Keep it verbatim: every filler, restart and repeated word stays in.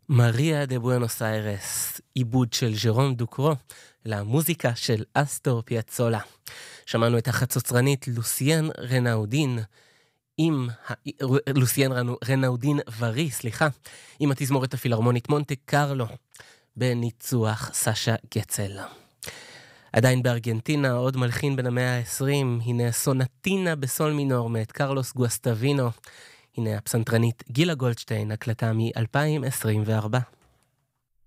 מריה דה בואנוס איירס, עיבוד של ז'רום דוקרו, למוזיקה של אסטור פיאצולה. שמענו את החצוצרנית לוסיאן רנאודין, עם, לוסיאן רנאודין ורי, סליחה, עם התזמורת הפילהרמונית מונטה קרלו, בניצוח סשה גצל. עדיין בארגנטינה, עוד מלחין בן המאה ה-עשרים, הנה סונטינה בסול מינור מאת קרלוס גואסטבינו, הנה הפסנתרנית גילה גולדשטיין, הקלטה מ-אלפיים עשרים וארבע.